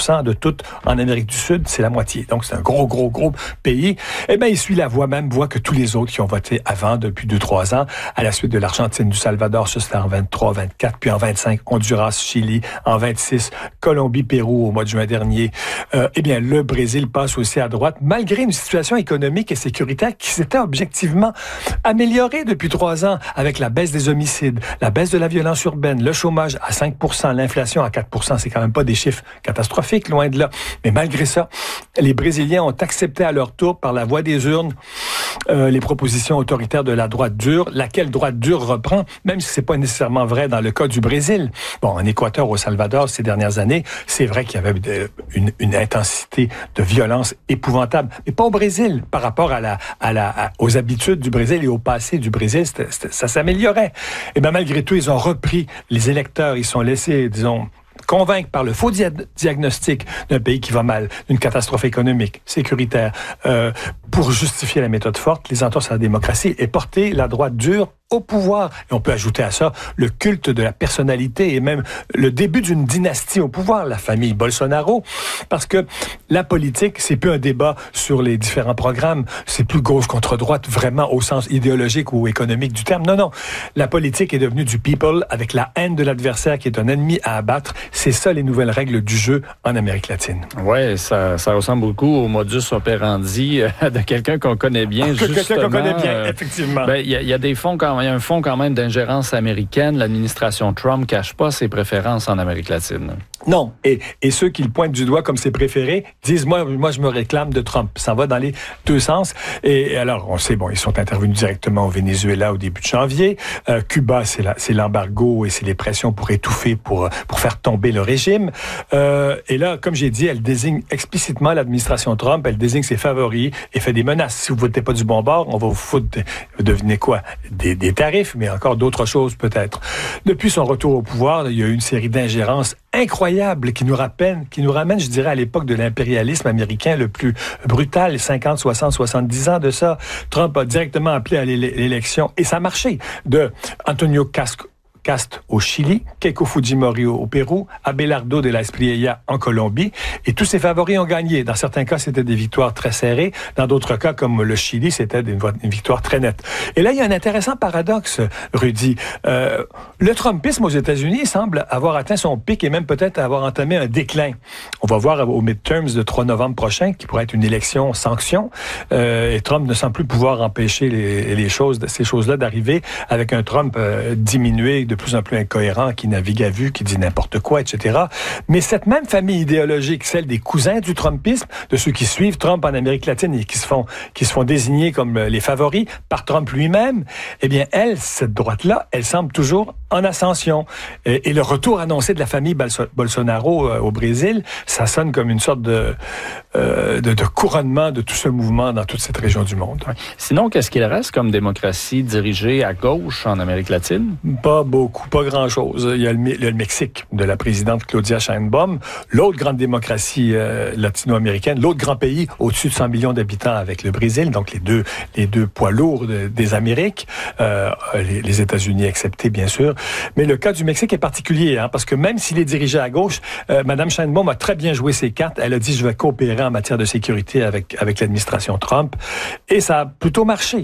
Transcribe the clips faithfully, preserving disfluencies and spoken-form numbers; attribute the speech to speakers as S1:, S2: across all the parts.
S1: cent de tout en Amérique du Sud, c'est la moitié. Donc, c'est un gros, gros, gros pays. Eh bien, il suit la voie, même voie que tous les autres qui ont voté avant, depuis deux, trois ans, à la suite de l'Argentine, du Salvador, ça c'était en vingt-trois, vingt-quatre, puis en vingt-cinq, Honduras, Chili, en vingt-six, Colombie, Pérou au mois de juin dernier. Euh, eh bien, le Brésil passe aussi à droite, malgré une situation économique et sécuritaire qui s'était objectivement améliorée depuis trois ans, avec la baisse des homicides, la baisse de la violence urbaine, le chômage à cinq pour cent, l'inflation à quatre pour cent, c'est quand même pas des chiffres catastrophiques, loin de là. Mais malgré ça, les Brésiliens ont accepté à leur tour, par la voie des urnes, euh, les propositions autoritaires de la droite dure, laquelle droite dure reprend, même si c'est pas nécessairement vrai dans le cas du Brésil. Bon, en Équateur, au Salvador, ces dernières années, c'est vrai qu'il y avait de, une, une intensité de violence épouvantable, mais pas au Brésil, par rapport à la, à la, à, aux habitudes du Brésil et au passé du Brésil, c'était, c'était, ça s'améliorait. Et bien, malgré tout, ils ont repris les électeurs, ils sont laissés, disons, convaincre par le faux dia- diagnostic d'un pays qui va mal, d'une catastrophe économique, sécuritaire, euh, pour justifier la méthode forte, les entorses à la démocratie, et porter la droite dure au pouvoir. Et on peut ajouter à ça le culte de la personnalité et même le début d'une dynastie au pouvoir, la famille Bolsonaro, parce que la politique, c'est plus un débat sur les différents programmes, c'est plus gauche contre droite, vraiment au sens idéologique ou économique du terme. Non, non. La politique est devenue du people avec la haine de l'adversaire qui est un ennemi à abattre. C'est ça les nouvelles règles du jeu en Amérique latine.
S2: Oui, ça, ça ressemble beaucoup au modus operandi euh, de quelqu'un qu'on connaît bien,
S1: que,
S2: justement.
S1: Quelqu'un qu'on connaît bien, euh, effectivement.
S2: Ben, il y, y a des fonds quand il y a un fonds quand même d'ingérence américaine. L'administration Trump ne cache pas ses préférences en Amérique latine.
S1: Non. Et, et ceux qui le pointent du doigt comme ses préférés disent, moi, moi, je me réclame de Trump. Ça va dans les deux sens. Et alors, on sait, bon, ils sont intervenus directement au Venezuela au début de janvier. Euh, Cuba, c'est, la, c'est l'embargo et c'est les pressions pour étouffer, pour, pour faire tomber le régime. Euh, et là, comme j'ai dit, elle désigne explicitement l'administration Trump, elle désigne ses favoris et fait des menaces. Si vous ne votez pas du bon bord, on va vous foutre, devinez quoi, des, des tarifs, mais encore d'autres choses peut-être. Depuis son retour au pouvoir, il y a eu une série d'ingérences incroyables qui nous rappellent, qui nous ramènent, je dirais, à l'époque de l'impérialisme américain le plus brutal, cinquante, soixante, soixante-dix ans de ça. Trump a directement appelé à l'élection, et ça a marché, de Antonio Casco Cast au Chili, Keiko Fujimori au Pérou, Abelardo de la Espriella en Colombie, et tous ces favoris ont gagné. Dans certains cas, c'était des victoires très serrées. Dans d'autres cas, comme le Chili, c'était une, une victoire très nette. Et là, il y a un intéressant paradoxe, Rudy. Euh, le Trumpisme aux États-Unis semble avoir atteint son pic et même peut-être avoir entamé un déclin. On va voir aux midterms de trois novembre prochain, qui pourrait être une élection sanction, euh, et Trump ne semble plus pouvoir empêcher les, les choses, ces choses-là d'arriver, avec un Trump euh, diminué, de plus en plus incohérent, qui navigue à vue, qui dit n'importe quoi, et cetera. Mais cette même famille idéologique, celle des cousins du Trumpisme, de ceux qui suivent Trump en Amérique latine et qui se font, qui se font désigner comme les favoris par Trump lui-même, eh bien, elle, cette droite-là, elle semble toujours en ascension. Et, et le retour annoncé de la famille Balso- Bolsonaro euh, au Brésil, ça sonne comme une sorte de, euh, de, de couronnement de tout ce mouvement dans toute cette région du monde.
S2: Ouais. Sinon, qu'est-ce qu'il reste comme démocratie dirigée à gauche en Amérique latine?
S1: Pas beaucoup, pas grand-chose. Il y a le, il y a le Mexique de la présidente Claudia Sheinbaum, l'autre grande démocratie euh, latino-américaine, l'autre grand pays au-dessus de cent millions d'habitants avec le Brésil, donc les deux, les deux poids lourds de, des Amériques, euh, les, les États-Unis exceptés, bien sûr. Mais le cas du Mexique est particulier, hein, parce que même s'il est dirigé à gauche, euh, Mme Sheinbaum a très bien joué ses cartes. Elle a dit, je vais coopérer en matière de sécurité avec, avec l'administration Trump. Et ça a plutôt marché.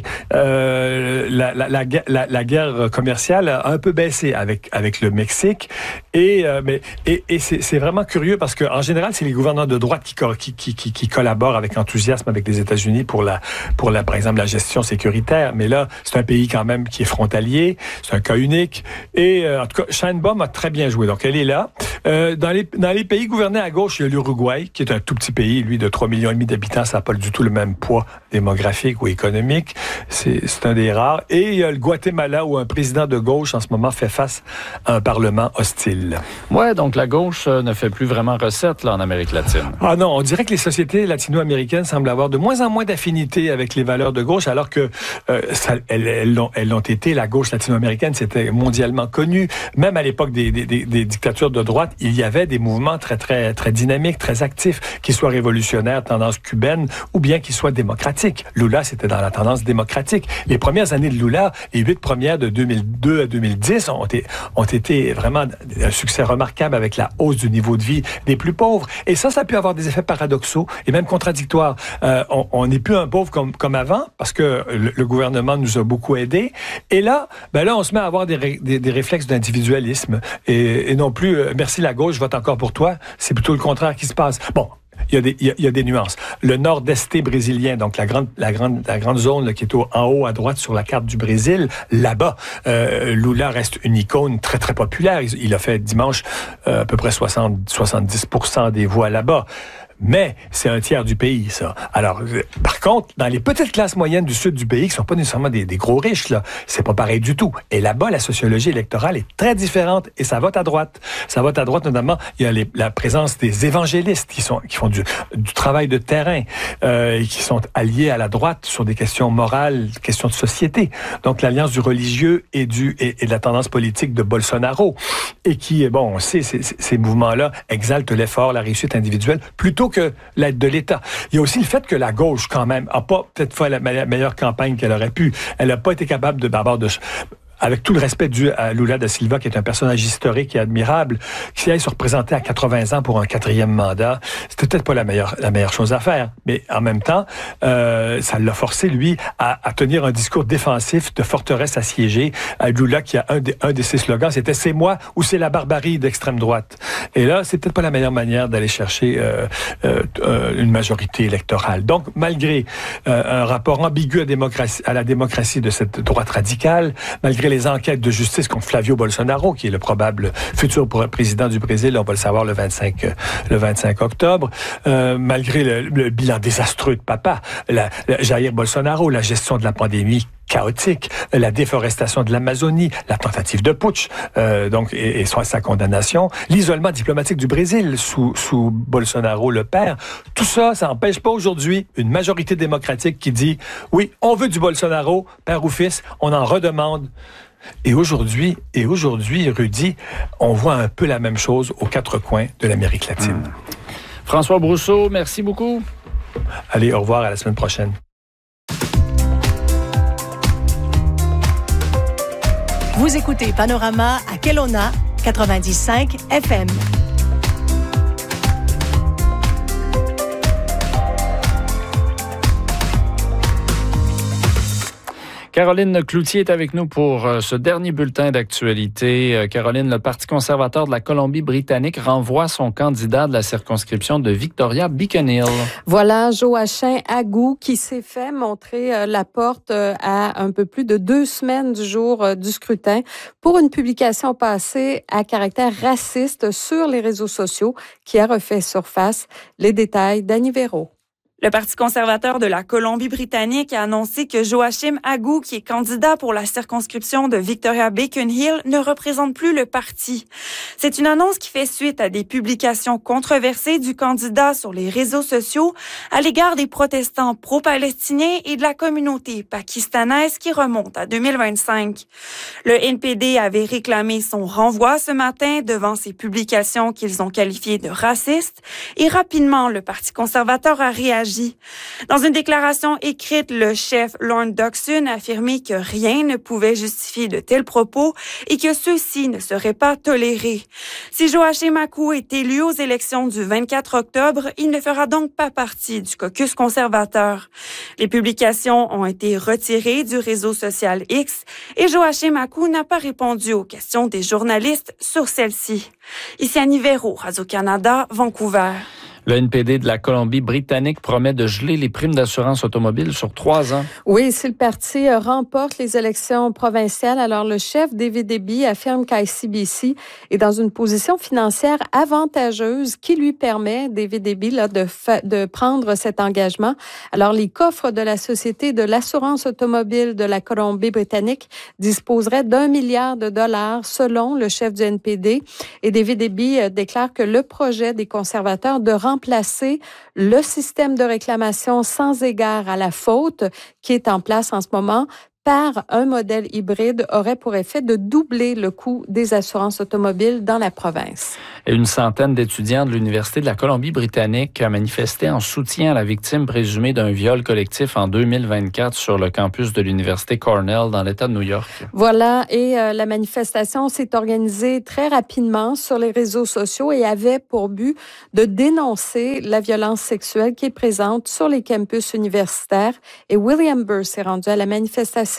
S1: Euh, la, la, la, la, la guerre commerciale a un peu baissé avec, avec le Mexique. Et, euh, mais, et, et c'est, c'est vraiment curieux parce qu'en général, c'est les gouvernants de droite qui, qui, qui, qui, qui collaborent avec enthousiasme avec les États-Unis pour, la, pour la, par exemple, la gestion sécuritaire. Mais là, c'est un pays quand même qui est frontalier. C'est un cas unique. Et euh, en tout cas, Sheinbaum a très bien joué. Donc, elle est là. Euh, dans, les, dans les pays gouvernés à gauche, il y a l'Uruguay, qui est un tout petit pays, lui, de trois millions et demi d'habitants. Ça n'a pas du tout le même poids démographique ou économique. C'est, c'est un des rares. Et il y a le Guatemala, où un président de gauche, en ce moment, fait face à un parlement hostile.
S2: Ouais, donc la gauche euh, ne fait plus vraiment recette là, en Amérique latine.
S1: Ah non, on dirait que les sociétés latino-américaines semblent avoir de moins en moins d'affinité avec les valeurs de gauche, alors que euh, ça, elles, elles, l'ont, elles l'ont été. La gauche latino-américaine, c'était mondialement connu. Même à l'époque des, des, des, des dictatures de droite, il y avait des mouvements très, très, très dynamiques, très actifs, qu'ils soient révolutionnaires révolutionnaire, tendance cubaine, ou bien qu'il soit démocratique. Lula, c'était dans la tendance démocratique. Les premières années de Lula, les huit premières de deux mille deux à deux mille dix ont été, ont été vraiment un succès remarquable avec la hausse du niveau de vie des plus pauvres. Et ça, ça a pu avoir des effets paradoxaux et même contradictoires. Euh, on n'est plus un pauvre comme, comme avant parce que le, le gouvernement nous a beaucoup aidés. Et là, ben là, on se met à avoir des, ré, des, des réflexes d'individualisme et, et non plus euh, merci la gauche, je vote encore pour toi. C'est plutôt le contraire qui se passe. Bon. Il y, a des, il, y a, il y a des nuances. Le nord-est brésilien, donc la grande, la grande, la grande zone là, qui est au, en haut à droite sur la carte du Brésil, là-bas, euh, Lula reste une icône très, très populaire. Il, il a fait dimanche euh, à peu près soixante à soixante-dix pour cent des voix là-bas. Mais c'est un tiers du pays, ça. Alors, euh, par contre, dans les petites classes moyennes du sud du pays, qui sont pas nécessairement des, des gros riches, là, c'est pas pareil du tout. Et là-bas, la sociologie électorale est très différente et ça vote à droite. Ça vote à droite, notamment, il y a les, la présence des évangélistes qui sont qui font du, du travail de terrain euh, et qui sont alliés à la droite sur des questions morales, questions de société. Donc, l'alliance du religieux et du et, et de la tendance politique de Bolsonaro et qui, bon, on sait, ces, ces mouvements-là exaltent l'effort, la réussite individuelle, plutôt que l'aide de l'État. Il y a aussi le fait que la gauche, quand même, a pas peut-être fait la meilleure campagne qu'elle aurait pu. Elle n'a pas été capable de, d'abord de... avec tout le respect dû à Lula da Silva, qui est un personnage historique et admirable, qui aille se représenter à quatre-vingts ans pour un quatrième mandat, c'était peut-être pas la meilleure, la meilleure chose à faire. Mais en même temps, euh, ça l'a forcé, lui, à, à tenir un discours défensif de forteresse assiégée. À Lula, qui a un de, un de ses slogans, c'était « C'est moi ou c'est la barbarie d'extrême droite ». Et là, c'est peut-être pas la meilleure manière d'aller chercher euh, euh, une majorité électorale. Donc, malgré euh, un rapport ambigu à, démocratie, à la démocratie de cette droite radicale, malgré les enquêtes de justice contre Flavio Bolsonaro, qui est le probable futur président du Brésil, on va le savoir le vingt-cinq, le vingt-cinq octobre, euh, malgré le, le bilan désastreux de papa, la, la, Jair Bolsonaro, la gestion de la pandémie chaotique, la déforestation de l'Amazonie, la tentative de putsch, euh, donc et, et sa condamnation, l'isolement diplomatique du Brésil sous, sous Bolsonaro le père, tout ça, ça n'empêche pas aujourd'hui une majorité démocratique qui dit oui, on veut du Bolsonaro, père ou fils, on en redemande. Et aujourd'hui, et aujourd'hui, Rudy, on voit un peu la même chose aux quatre coins de l'Amérique latine. Mmh.
S2: François Brousseau, merci beaucoup.
S1: Allez, au revoir, à la semaine prochaine.
S3: Vous écoutez Panorama à Kelowna, quatre-vingt-dix virgule cinq F M.
S2: Caroline Cloutier est avec nous pour euh, ce dernier bulletin d'actualité. Euh, Caroline, le Parti conservateur de la Colombie-Britannique renvoie son candidat de la circonscription de Victoria-Beacon Hill.
S4: Voilà, Joachim Agou qui s'est fait montrer euh, la porte euh, à un peu plus de deux semaines du jour euh, du scrutin pour une publication passée à caractère raciste sur les réseaux sociaux qui a refait surface. Les détails d'Annie Véro.
S5: Le Parti conservateur de la Colombie-Britannique a annoncé que Joachim Agou, qui est candidat pour la circonscription de Victoria-Beacon Hill, ne représente plus le parti. C'est une annonce qui fait suite à des publications controversées du candidat sur les réseaux sociaux à l'égard des protestants pro-palestiniens et de la communauté pakistanaise qui remonte à deux mille vingt-cinq. Le N P D avait réclamé son renvoi ce matin devant ces publications qu'ils ont qualifiées de racistes et rapidement, le Parti conservateur a réagi. Dans une déclaration écrite, le chef Lorne Dockson a affirmé que rien ne pouvait justifier de tels propos et que ceux-ci ne seraient pas tolérés. Si Joachim Agou est élu aux élections du vingt-quatre octobre, il ne fera donc pas partie du caucus conservateur. Les publications ont été retirées du réseau social X et Joachim Agou n'a pas répondu aux questions des journalistes sur celle-ci. Ici Annie Véro, Radio-Canada, Vancouver.
S2: Le N P D de la Colombie-Britannique promet de geler les primes d'assurance automobile sur trois ans.
S4: Oui, si le parti remporte les élections provinciales, alors le chef David Eby affirme qu'I C B C est dans une position financière avantageuse qui lui permet, David Eby, là, de, fa- de prendre cet engagement. Alors, les coffres de la Société de l'assurance automobile de la Colombie-Britannique disposeraient d'un milliard de dollars selon le chef du N P D. Et David Eby déclare que le projet des conservateurs de remplacer le système de réclamation sans égard à la faute qui est en place en ce moment par un modèle hybride aurait pour effet de doubler le coût des assurances automobiles dans la province.
S2: Et une centaine d'étudiants de l'Université de la Colombie-Britannique a manifesté en soutien à la victime présumée d'un viol collectif en deux mille vingt-quatre sur le campus de l'Université Cornell dans l'État de New York.
S4: Voilà, et euh, la manifestation s'est organisée très rapidement sur les réseaux sociaux et avait pour but de dénoncer la violence sexuelle qui est présente sur les campus universitaires. Et William Burr s'est rendu à la manifestation.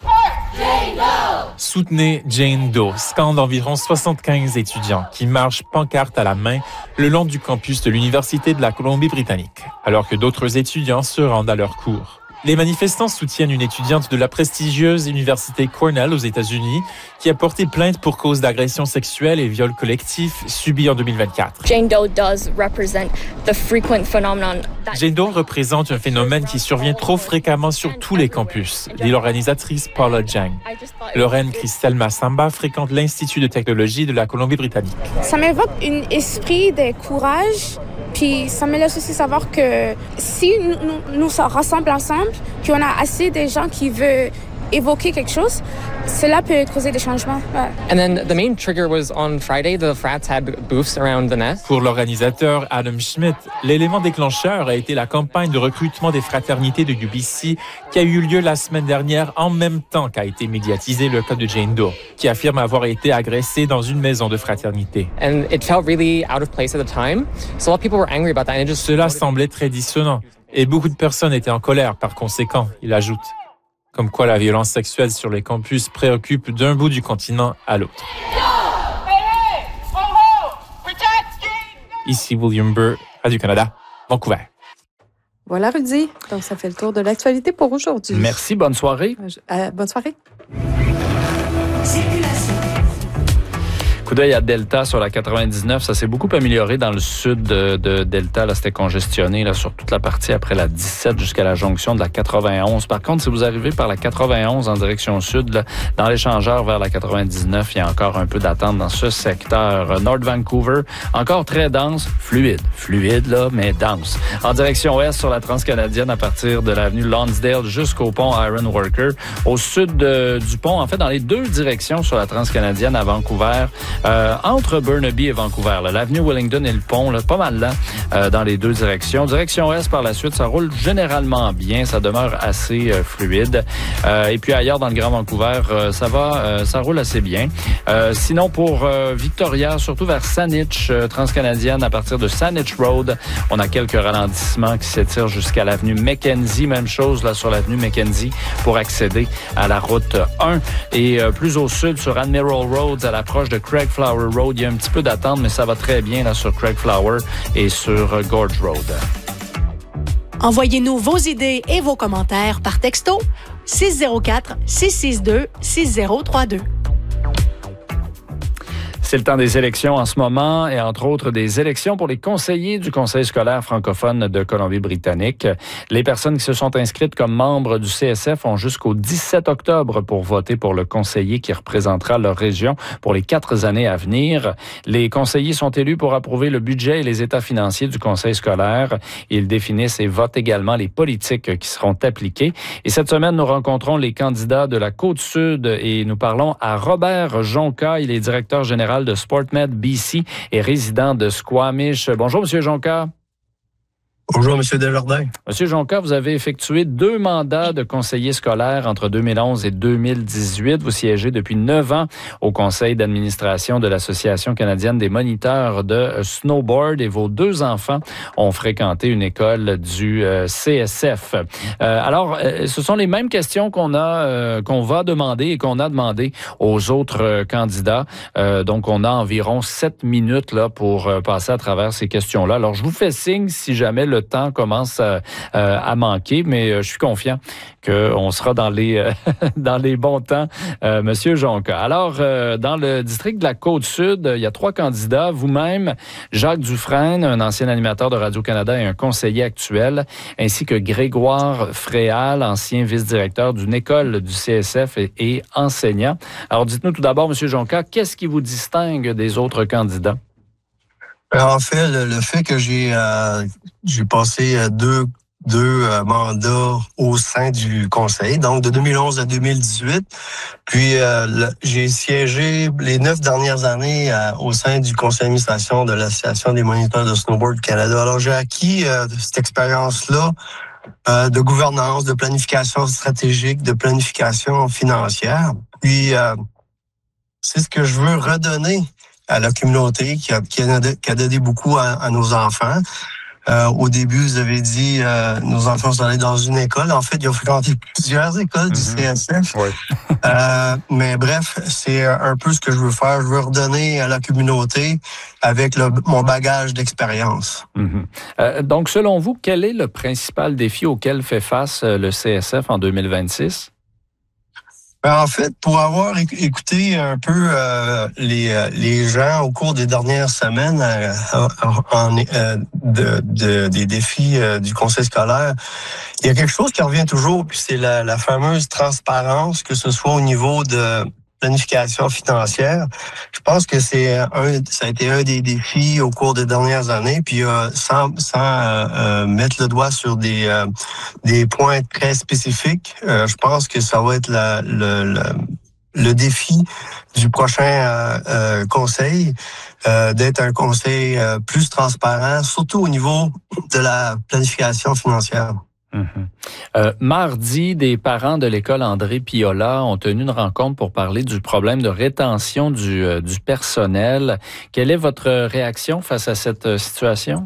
S6: Soutenez Jane Doe, scandent environ soixante-quinze étudiants qui marchent pancarte à la main le long du campus de l'Université de la Colombie-Britannique, alors que d'autres étudiants se rendent à leur cours. Les manifestants soutiennent une étudiante de la prestigieuse Université Cornell aux États-Unis qui a porté plainte pour cause d'agression sexuelle et viol collectif subi en deux mille vingt-quatre.
S7: Jane Doe does represent the frequent phenomenon.
S6: Jane Doe représente un phénomène qui survient trop fréquemment sur tous les campus, dit l'organisatrice Paula Jang. Lorraine Christelle Massamba fréquente l'Institut de technologie de la Colombie-Britannique.
S8: Ça m'évoque un esprit de courage. Puis ça me laisse aussi savoir que si nous nous, nous rassemblons ensemble, qu'on a assez de gens qui veulent évoquer quelque chose, cela peut causer des changements. Ouais.
S9: And then the main trigger was on Friday. The frats had booths around the nest.
S6: Pour l'organisateur Adam Schmidt, l'élément déclencheur a été la campagne de recrutement des fraternités de U B C qui a eu lieu la semaine dernière en même temps qu'a été médiatisé le cas de Jane Doe, qui affirme avoir été agressée dans une maison de fraternité.
S9: And it felt really out of place at the time. So a lot of people were angry about that. And it just
S6: Cela semblait très dissonant et beaucoup de personnes étaient en colère par conséquent, il ajoute. Comme quoi la violence sexuelle sur les campus préoccupe d'un bout du continent à l'autre. Ici William Burr, Radio-Canada, Vancouver.
S4: Voilà, Rudy. Donc, ça fait le tour de l'actualité pour aujourd'hui.
S2: Merci, bonne soirée.
S4: Euh, bonne soirée.
S2: Coup d'œil à Delta sur la quatre-vingt-dix-neuf, ça s'est beaucoup amélioré dans le sud de, de Delta. Là, c'était congestionné là, sur toute la partie après la dix-sept jusqu'à la jonction de la quatre-vingt-onze. Par contre, si vous arrivez par la quatre-vingt-onze en direction sud, là, dans l'échangeur vers la quatre-vingt-dix-neuf, il y a encore un peu d'attente dans ce secteur. North Vancouver, encore très dense, fluide. Fluide, là, mais dense. En direction ouest sur la transcanadienne à partir de l'avenue Lonsdale jusqu'au pont Iron Worker. Au sud de, du pont, en fait, dans les deux directions sur la transcanadienne à Vancouver, Euh, entre Burnaby et Vancouver, là, l'avenue Wellington et le pont, là, pas mal là, euh, dans les deux directions. Direction est par la suite, ça roule généralement bien, ça demeure assez euh, fluide. Euh, et puis ailleurs dans le Grand Vancouver, euh, ça va, euh, ça roule assez bien. Euh, sinon pour euh, Victoria, surtout vers Saanich, euh, transcanadienne, à partir de Saanich Road, on a quelques ralentissements qui s'étirent jusqu'à l'avenue Mackenzie. Même chose là sur l'avenue Mackenzie pour accéder à la route un. Et euh, plus au sud sur Admiral Road, à l'approche de Craig Flower Road, il y a un petit peu d'attente, mais ça va très bien là sur Craig Flower et sur Gorge Road.
S3: Envoyez-nous vos idées et vos commentaires par texto six zéro quatre, six six deux, six zéro trois deux.
S2: C'est le temps des élections en ce moment et entre autres des élections pour les conseillers du Conseil scolaire francophone de Colombie-Britannique. Les personnes qui se sont inscrites comme membres du C S F ont jusqu'au dix-sept octobre pour voter pour le conseiller qui représentera leur région pour les quatre années à venir. Les conseillers sont élus pour approuver le budget et les états financiers du Conseil scolaire. Ils définissent et votent également les politiques qui seront appliquées. Et cette semaine, nous rencontrons les candidats de la Côte-Sud et nous parlons à Robert Jonca. Il est directeur général de SportMed B C et résident de Squamish. Bonjour, Monsieur Jonca.
S10: Bonjour, M. Desjardins.
S2: Monsieur Jonca, vous avez effectué deux mandats de conseiller scolaire entre deux mille onze et deux mille dix-huit. Vous siégez depuis neuf ans au conseil d'administration de l'Association canadienne des moniteurs de snowboard et vos deux enfants ont fréquenté une école du euh, C S F. Euh, alors, euh, ce sont les mêmes questions qu'on a, euh, qu'on va demander et qu'on a demandé aux autres euh, candidats. Euh, donc, on a environ sept minutes là pour euh, passer à travers ces questions-là. Alors, je vous fais signe si jamais le temps commence à, à manquer, mais je suis confiant qu'on sera dans les, euh, dans les bons temps, euh, Monsieur Jonca. Alors, euh, dans le district de la Côte-Sud, il y a trois candidats. Vous-même, Jacques Dufresne, un ancien animateur de Radio-Canada et un conseiller actuel, ainsi que Grégoire Fréal, ancien vice-directeur d'une école du C S F et, et enseignant. Alors, dites-nous tout d'abord, Monsieur Jonca, qu'est-ce qui vous distingue des autres candidats?
S10: En fait, le, le fait que j'ai euh, j'ai passé deux deux euh, mandats au sein du conseil, donc de deux mille onze à deux mille dix-huit. Puis euh, le, j'ai siégé les neuf dernières années euh, au sein du conseil d'administration de l'Association des moniteurs de snowboard Canada. Alors j'ai acquis euh, cette expérience-là euh, de gouvernance, de planification stratégique, de planification financière. Puis euh, c'est ce que je veux redonner à la communauté qui a, qui a, qui a donné beaucoup à, à nos enfants. Euh, au début, vous avez dit euh, nos enfants sont allés dans une école. En fait, ils ont fréquenté plusieurs écoles mm-hmm. du C S F. Oui. euh, mais bref, c'est un peu ce que je veux faire. Je veux redonner à la communauté avec le, mon bagage d'expérience.
S2: Mm-hmm. Euh, donc, selon vous, quel est le principal défi auquel fait face le C S F en deux mille vingt-six?
S10: En fait, pour avoir écouté un peu euh, les les gens au cours des dernières semaines euh, en, euh, de, de, des défis euh, du conseil scolaire, il y a quelque chose qui revient toujours, puis c'est la, la fameuse transparence, que ce soit au niveau de planification financière. Je pense que c'est un, ça a été un des défis au cours des dernières années. Puis euh, sans, sans euh, euh, mettre le doigt sur des euh, des points très spécifiques, euh, je pense que ça va être la, le, le le défi du prochain euh, euh, conseil, euh, d'être un conseil euh, plus transparent, surtout au niveau de la planification financière.
S2: Mmh. Euh, mardi, des parents de l'école André Piola ont tenu une rencontre pour parler du problème de rétention du, euh, du personnel. Quelle est votre réaction face à cette situation?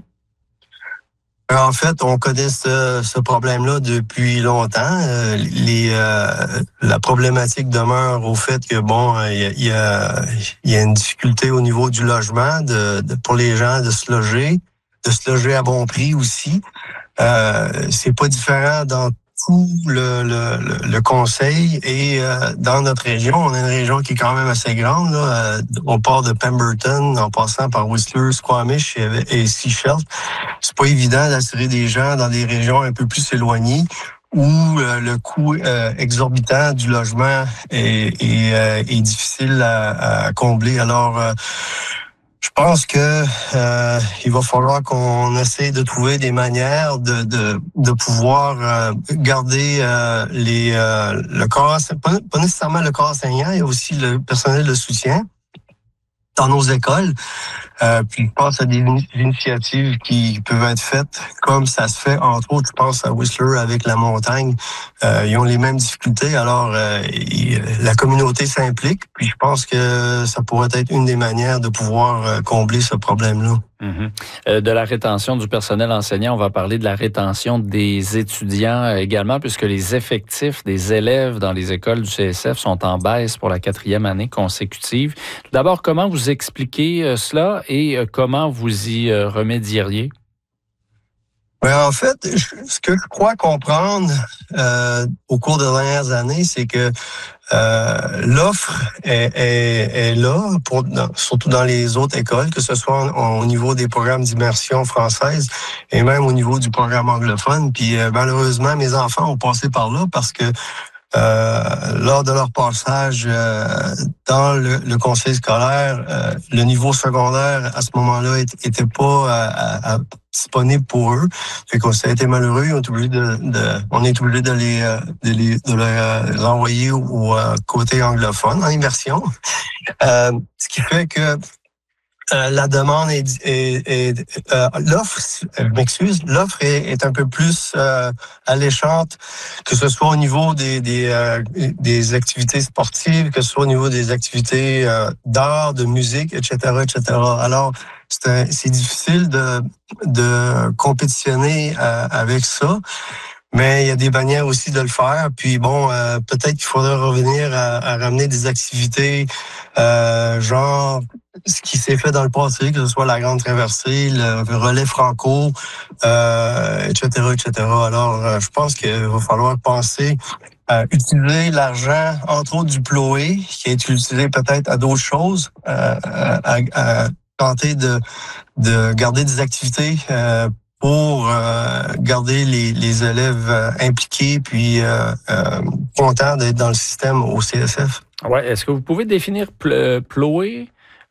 S10: En fait, on connaît ce, ce problème-là depuis longtemps. Euh, les, euh, la problématique demeure au fait que bon, il y a, y a, y a une difficulté au niveau du logement de, de, pour les gens de se loger, de se loger à bon prix aussi. Euh, c'est pas différent dans tout le, le, le conseil et euh, dans notre région, on a une région qui est quand même assez grande. Là, euh, on part de Pemberton en passant par Whistler, Squamish et, et Sechelt. C'est pas évident d'assurer des gens dans des régions un peu plus éloignées où euh, le coût euh, exorbitant du logement est, est, euh, est difficile à, à combler. Alors euh, je pense que euh, il va falloir qu'on essaie de trouver des manières de de, de pouvoir euh, garder euh, les euh, le corps, pas, pas nécessairement le corps enseignant, il y a aussi le personnel de soutien dans nos écoles. Euh, puis je pense à des initiatives qui peuvent être faites comme ça se fait, entre autres, je pense à Whistler avec la montagne. Euh, ils ont les mêmes difficultés, alors euh, il, la communauté s'implique, puis je pense que ça pourrait être une des manières de pouvoir euh, combler ce problème-là.
S2: Mm-hmm. Euh, de la rétention du personnel enseignant, on va parler de la rétention des étudiants euh, également, puisque les effectifs des élèves dans les écoles du C S F sont en baisse pour la quatrième année consécutive. Tout d'abord, comment vous expliquez euh, cela et euh, comment vous y euh, remédieriez?
S10: Ben, en fait, je, ce que je crois comprendre euh, au cours des dernières années, c'est que euh, l'offre est, est, est là, pour, dans, surtout dans les autres écoles, que ce soit au, au niveau des programmes d'immersion française et même au niveau du programme anglophone. Puis euh, malheureusement, mes enfants ont passé par là parce que Euh, lors de leur passage euh, dans le, le conseil scolaire, euh, le niveau secondaire à ce moment-là était pas à, à, disponible pour eux. Fait qu'on ça a été malheureux. On est obligé de, de on est obligé de les de les de les envoyer au, au côté anglophone en immersion. Euh, ce qui fait que Euh, la demande est, est, est euh, l'offre, je m'excuse, l'offre est, est un peu plus euh, alléchante, que ce soit au niveau des des, euh, des activités sportives, que ce soit au niveau des activités euh, d'art, de musique, et cetera, et cetera. Alors c'est, un, c'est difficile de de compétitionner euh, avec ça. Mais il y a des manières aussi de le faire. Puis bon, euh, peut-être qu'il faudrait revenir à, à ramener des activités euh, genre ce qui s'est fait dans le passé, que ce soit la Grande Traversée, le relais franco, euh, et cetera, et cetera. Alors, euh, je pense qu'il va falloir penser à utiliser l'argent, entre autres du P L O E, qui est utilisé peut-être à d'autres choses, euh, à, à tenter de, de garder des activités euh, pour euh, garder les, les élèves euh, impliqués puis euh, euh, contents d'être dans le système au C S F.
S2: Ouais, est-ce que vous pouvez définir P L O E?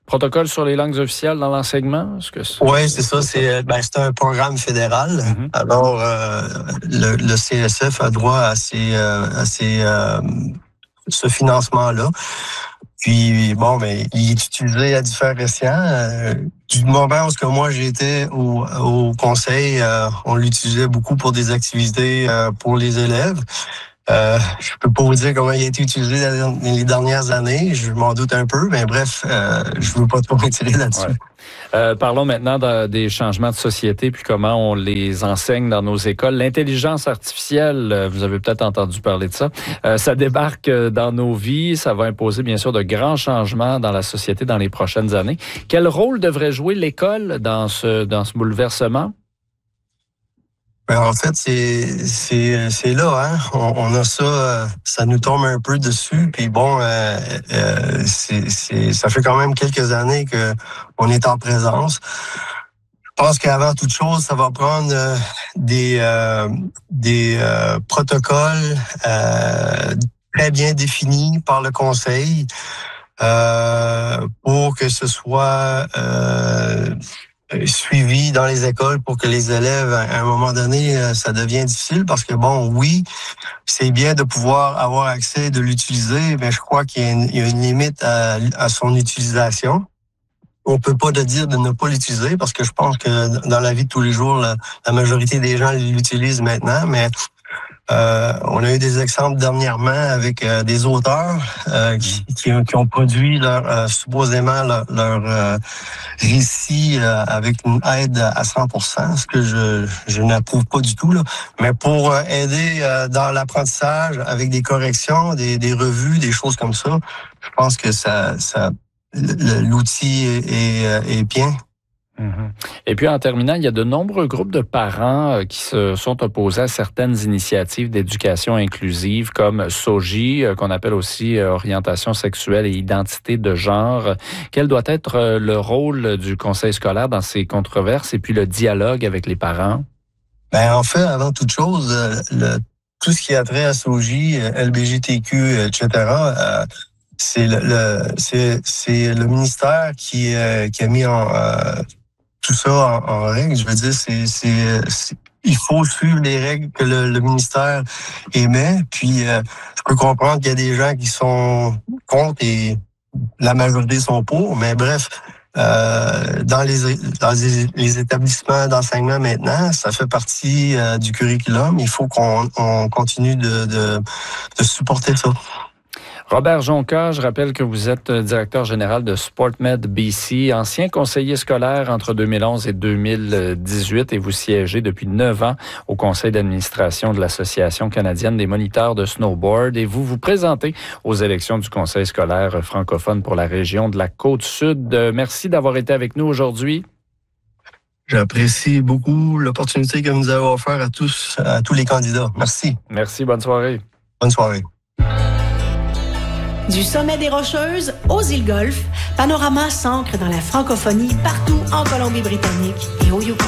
S2: Protocole sur les langues officielles dans l'enseignement?
S10: Oui, c'est ça. C'est, ben, c'est un programme fédéral. Mm-hmm. Alors, euh, le, le C S F a droit à, ces, euh, à ces, euh, ce financement-là. Puis, bon, ben, il est utilisé à différents escients. Euh, du moment où moi j'étais au, au conseil, euh, on l'utilisait beaucoup pour des activités euh, pour les élèves. Euh, je peux pas vous dire comment il a été utilisé dans les dernières années. Je m'en doute un peu, mais bref, euh, je veux pas trop m'étirer là-dessus.
S2: Ouais. Euh, parlons maintenant de, des changements de société puis comment on les enseigne dans nos écoles. L'intelligence artificielle, vous avez peut-être entendu parler de ça, euh, ça débarque dans nos vies. Ça va imposer bien sûr de grands changements dans la société dans les prochaines années. Quel rôle devrait jouer l'école dans ce, dans ce bouleversement?
S10: Ben, en fait, c'est c'est c'est là, hein. On, on a ça, ça nous tombe un peu dessus. Puis bon, euh, euh, c'est c'est ça fait quand même quelques années que on est en présence. Je pense qu'avant toute chose, ça va prendre euh, des euh, des euh, protocoles euh, très bien définis par le conseil euh, pour que ce soit euh, suivi dans les écoles pour que les élèves, à un moment donné, ça devient difficile parce que, bon, oui, c'est bien de pouvoir avoir accès, de l'utiliser, mais je crois qu'il y a une, il y a une limite à, à son utilisation. On peut pas de dire de ne pas l'utiliser parce que je pense que dans la vie de tous les jours, la, la majorité des gens l'utilisent maintenant, mais Euh, on a eu des exemples dernièrement avec euh, des auteurs euh, qui, qui, qui ont produit leur, euh, supposément leur, leur euh, récit euh, avec une aide à cent pour cent, ce que je, je n'approuve pas du tout, là. Mais pour euh, aider euh, dans l'apprentissage avec des corrections, des, des revues, des choses comme ça, je pense que ça, ça l'outil est, est, est bien.
S2: Mm-hmm. Et puis, en terminant, il y a de nombreux groupes de parents qui se sont opposés à certaines initiatives d'éducation inclusive, comme SOGI, qu'on appelle aussi orientation sexuelle et identité de genre. Quel doit être le rôle du conseil scolaire dans ces controverses et puis le dialogue avec les parents?
S10: Ben, en fait, avant toute chose, le, tout ce qui a trait à SOGI, L G B T Q, et cetera, euh, c'est le, le c'est c'est le ministère qui euh, qui a mis en euh, tout ça en, en règle. Je veux dire, c'est, c'est, c'est il faut suivre les règles que le, le ministère émet. Puis, euh, je peux comprendre qu'il y a des gens qui sont contre et la majorité sont pour. Mais bref, euh, dans les dans les, les établissements d'enseignement maintenant, ça fait partie euh, du curriculum. Il faut qu'on on continue de, de, de supporter ça.
S2: Robert Jonca, je rappelle que vous êtes directeur général de SportMed B C, ancien conseiller scolaire entre deux mille onze et deux mille dix-huit et vous siégez depuis neuf ans au conseil d'administration de l'Association canadienne des moniteurs de snowboard et vous vous présentez aux élections du conseil scolaire francophone pour la région de la Côte-Sud. Merci d'avoir été avec nous aujourd'hui.
S10: J'apprécie beaucoup l'opportunité que vous nous avez offert à tous, à tous les candidats. Merci.
S2: Merci, bonne soirée.
S10: Bonne soirée.
S3: Du sommet des Rocheuses aux îles Golfe, Panorama s'ancre dans la francophonie partout en Colombie-Britannique et au Yukon.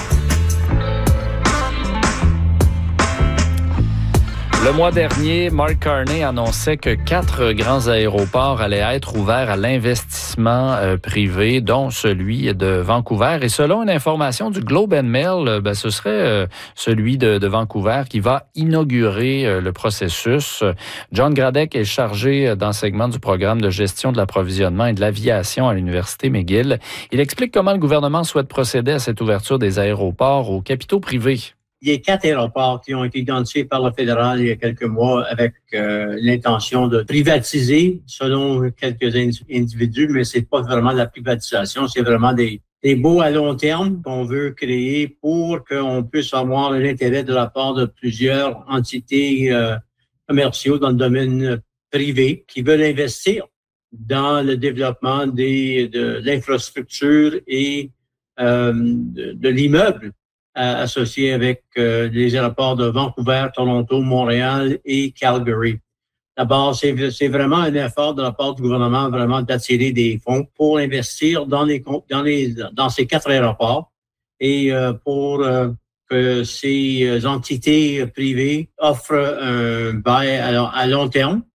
S2: Le mois dernier, Mark Carney annonçait que quatre grands aéroports allaient être ouverts à l'investissement euh, privé, dont celui de Vancouver. Et selon une information du Globe and Mail, euh, ben, ce serait euh, celui de, de Vancouver qui va inaugurer euh, le processus. John Gradek est chargé d'enseignement du programme de gestion de l'approvisionnement et de l'aviation à l'Université McGill. Il explique comment le gouvernement souhaite procéder à cette ouverture des aéroports aux capitaux privés.
S11: Il y a quatre aéroports qui ont été identifiés par le fédéral il y a quelques mois avec euh, l'intention de privatiser, selon quelques individus, mais c'est pas vraiment de la privatisation, c'est vraiment des, des baux à long terme qu'on veut créer pour qu'on puisse avoir l'intérêt de la part de plusieurs entités euh, commerciaux dans le domaine privé qui veulent investir dans le développement des, de, de l'infrastructure et euh, de, de l'immeuble associé avec euh, les aéroports de Vancouver, Toronto, Montréal et Calgary. D'abord, c'est, c'est vraiment un effort de la part du gouvernement vraiment d'attirer des fonds pour investir dans les dans les dans ces quatre aéroports et euh, pour euh, que ces entités privées offrent un bail à, à long terme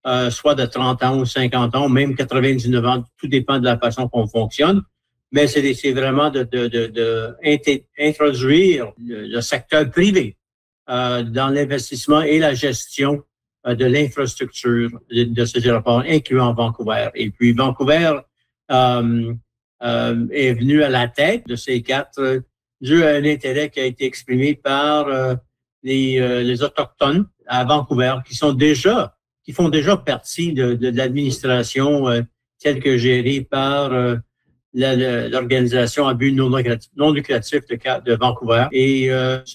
S11: euh, soit de trente ans ou cinquante ans, même quatre-vingt-dix-neuf ans, tout dépend de la façon qu'on fonctionne. Mais c'est, c'est vraiment de, de, de, de introduire le, le secteur privé euh, dans l'investissement et la gestion euh, de l'infrastructure de, de ces aéroports, incluant Vancouver. Et puis Vancouver euh, euh, est venu à la tête de ces quatre euh, dû à un intérêt qui a été exprimé par euh, les, euh, les Autochtones à Vancouver, qui sont déjà, qui font déjà partie de, de, de l'administration euh, telle que gérée par euh, la, la, l'organisation à but non lucratif, non lucratif de, de Vancouver. Et euh,